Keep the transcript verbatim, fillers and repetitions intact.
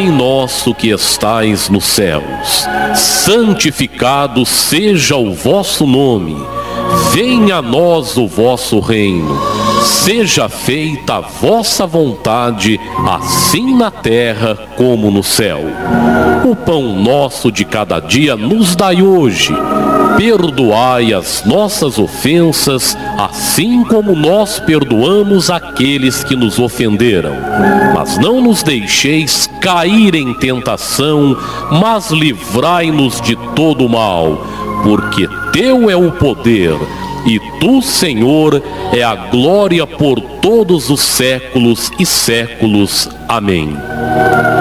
Pai nosso que estais nos céus, santificado seja o vosso nome. Venha a nós o vosso reino. Seja feita a vossa vontade, assim na terra como no céu. O pão nosso de cada dia nos dai hoje. Perdoai as nossas ofensas, assim como nós perdoamos aqueles que nos ofenderam. Mas não nos deixeis cair em tentação, mas livrai-nos de todo o mal, porque teu é o poder, e tu, Senhor, é a glória por todos os séculos e séculos. Amém.